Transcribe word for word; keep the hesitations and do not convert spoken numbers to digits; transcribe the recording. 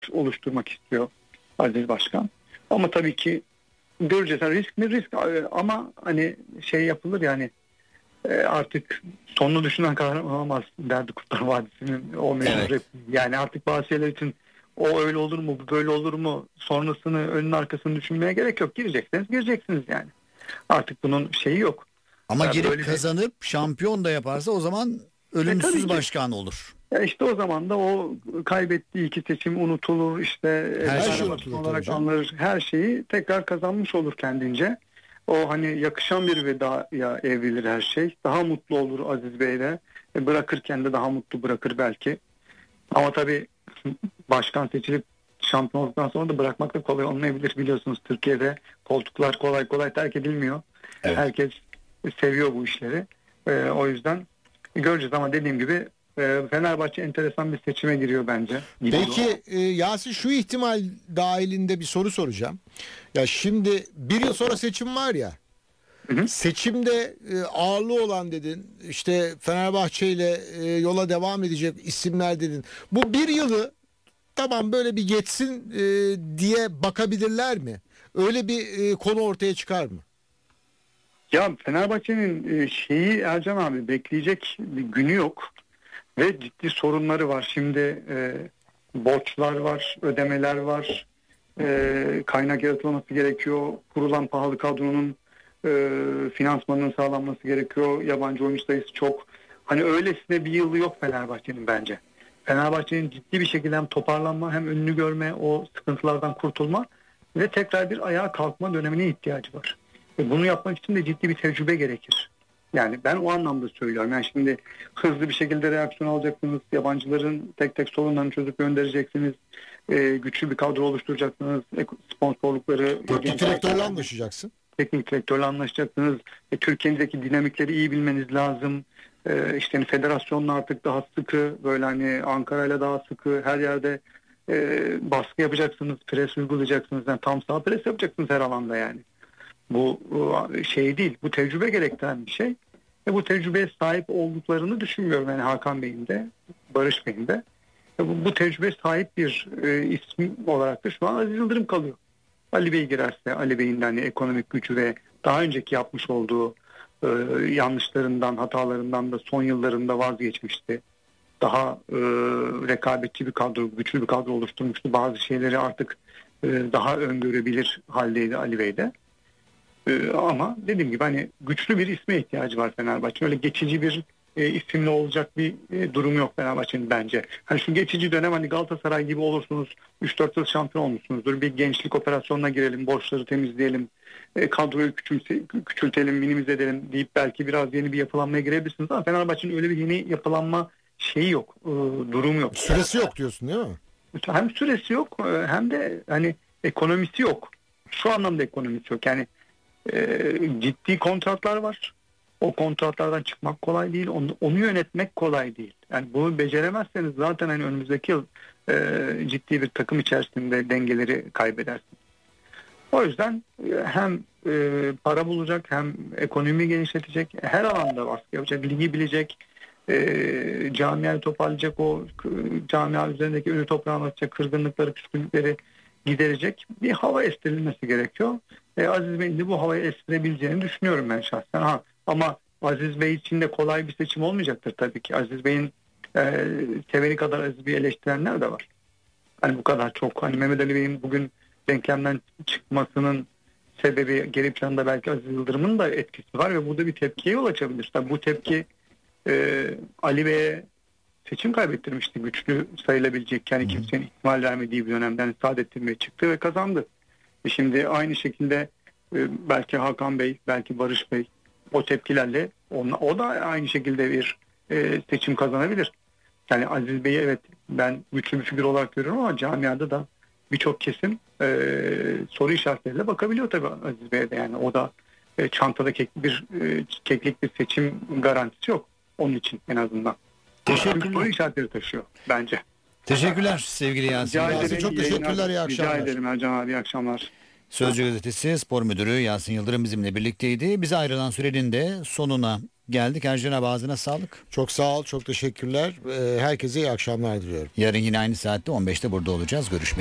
oluşturmak istiyor Aziz Başkan. Ama tabii ki göreceğiz. Yani risk mi risk ama hani şey yapılır yani artık sonunu düşünen kahraman derdi Kurtlar Vadisi'nin o meşhur Evet. yani artık bazı şeyler için o öyle olur mu bu böyle olur mu sonrasını önün arkasını düşünmeye gerek yok. Gireceksiniz gireceksiniz yani. Artık bunun şeyi yok. Ama Yani girip öyle kazanıp bir... şampiyon da yaparsa o zaman ölümsüz e, başkan olur. Ya işte o zaman da o kaybettiği iki seçim unutulur işte her şey şey unutulur olarak anılır. Her şeyi tekrar kazanmış olur kendince. O hani yakışan bir vedaya evrilir her şey. Daha mutlu olur Aziz Bey'le. E, bırakırken de daha mutlu bırakır belki. Ama tabii başkan seçilip şampiyon olduktan sonra da bırakmak da kolay olmayabilir biliyorsunuz. Türkiye'de koltuklar kolay kolay terk edilmiyor. Evet. Herkes seviyor bu işleri. E, o yüzden göreceğiz ama dediğim gibi Fenerbahçe enteresan bir seçime giriyor bence. Gidiyor. Peki e, Yasin şu ihtimal dahilinde bir soru soracağım. Ya şimdi bir yıl sonra seçim var ya. Hı hı. Seçimde e, ağırlığı olan dedin. İşte Fenerbahçe ile e, yola devam edecek isimler dedin. Bu bir yılı tamam böyle bir geçsin e, diye bakabilirler mi? Öyle bir e, konu ortaya çıkar mı? Ya Fenerbahçe'nin şeyi Ercan abi bekleyecek bir günü yok. Ve ciddi sorunları var. Şimdi e, borçlar var, ödemeler var, e, kaynak yaratılması gerekiyor. Kurulan pahalı kadronun e, finansmanının sağlanması gerekiyor. Yabancı oyuncu sayısı çok. Hani öylesine bir yılı yok Fenerbahçe'nin bence. Fenerbahçe'nin ciddi bir şekilde hem toparlanma hem önünü görme, o sıkıntılardan kurtulma ve tekrar bir ayağa kalkma dönemine ihtiyacı var. E, bunu yapmak için de ciddi bir tecrübe gerekir. Yani ben o anlamda söylüyorum. Yani şimdi hızlı bir şekilde reaksiyon alacaksınız. Yabancıların tek tek sorunlarını çözüp göndereceksiniz. Ee, güçlü bir kadro oluşturacaksınız. Sponsorlukları... Teknik direktörle anlaşacaksın. Teknik direktörle anlaşacaksınız. E, Türkiye'deki dinamikleri iyi bilmeniz lazım. E, işte hani federasyonla artık daha sıkı, böyle hani Ankara'yla daha sıkı, her yerde e, baskı yapacaksınız, pres uygulayacaksınız. Yani tam sağ pres yapacaksınız her alanda yani. Bu şey değil, bu tecrübe gerektiren bir şey. Ve bu tecrübeye sahip olduklarını düşünmüyorum. Yani Hakan Bey'in de, Barış Bey'in de. Bu, bu tecrübeye sahip bir e, isim olarak da şu an Aziz Yıldırım kalıyor. Ali Bey girerse, Ali Bey'in de hani ekonomik gücü ve daha önceki yapmış olduğu e, yanlışlarından, hatalarından da son yıllarında vazgeçmişti. Daha e, rekabetçi bir kadro, güçlü bir kadro oluşturmuştu. Bazı şeyleri artık e, daha öngörebilir haldeydi Ali Bey'de. Ee, ama dediğim gibi hani güçlü bir isme ihtiyacı var Fenerbahçe. Öyle geçici bir e, isimle olacak bir e, durum yok Fenerbahçe'nin bence. Hani şu geçici dönem hani Galatasaray gibi olursunuz. üç dört yıl şampiyon olmuşsunuzdur. Bir gençlik operasyonuna girelim, borçları temizleyelim, e, kadroyu küçümse, küçültelim, minimize edelim deyip belki biraz yeni bir yapılanmaya girebilirsiniz. Ama Fenerbahçe'nin öyle bir yeni yapılanma şeyi yok, e, durum yok. Süresi yok diyorsun değil mi? Hem süresi yok hem de hani ekonomisi yok. Şu anlamda ekonomisi yok. Yani Ee, ciddi kontratlar var. O kontratlardan çıkmak kolay değil. Onu, onu yönetmek kolay değil. Yani bunu beceremezseniz zaten hani önümüzdeki yıl e, ciddi bir takım içerisinde dengeleri kaybedersiniz. O yüzden e, hem e, para bulacak hem ekonomi genişletecek. Her alanda baskı yapacak. Ligi bilecek. E, camiayı toparlayacak. O camia üzerindeki ölü toprağını atacak. Kırgınlıkları, küskünlükleri giderecek bir hava estirilmesi gerekiyor. E, Aziz Bey'in de bu havayı estirebileceğini düşünüyorum ben şahsen. Ha, ama Aziz Bey için de kolay bir seçim olmayacaktır tabii ki. Aziz Bey'in e, seveni kadar Aziz Bey'i eleştirenler de var. Hani bu kadar çok. Hani Mehmet Ali Bey'in bugün denklemden çıkmasının sebebi geri planda belki Aziz Yıldırım'ın da etkisi var ve burada bir tepkiye yol açabilir. Tabii bu tepki e, Ali Bey'e seçim kaybettirmişti. Güçlü sayılabilecek yani kimsenin ihtimal vermediği bir dönemden Saadettin Bey çıktı ve kazandı. E şimdi aynı şekilde e, belki Hakan Bey, belki Barış Bey o tepkilerle ona, o da aynı şekilde bir e, seçim kazanabilir. Yani Aziz Bey'i evet ben güçlü bir figür olarak görüyorum ama camiada da birçok kesim e, soru işaretleriyle bakabiliyor tabii Aziz Bey'e de. Yani o da e, çantada keklik bir, e, keklik bir seçim garantisi yok onun için en azından. Teşekkürler. Soru işaretleri taşıyor bence. Teşekkürler sevgili Yasin. Yasin çok teşekkürler, iyi akşamlar. Rica ederim Ercan abi, iyi akşamlar. Sözcü Gazetesi Spor Müdürü Yasin Yıldırım bizimle birlikteydi. Bize ayrılan sürenin de sonuna geldik. Ercan abi ağzına sağlık. Çok sağ ol, çok teşekkürler. Ee, herkese iyi akşamlar diliyorum. Yarın yine aynı saatte on beşte burada olacağız. Görüşmek